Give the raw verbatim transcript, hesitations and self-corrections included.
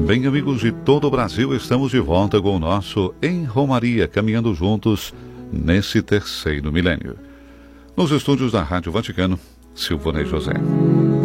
Bem, amigos de todo o Brasil, estamos de volta com o nosso Em Romaria, caminhando juntos nesse terceiro milênio. Nos estúdios da Rádio Vaticano, Silvanei José.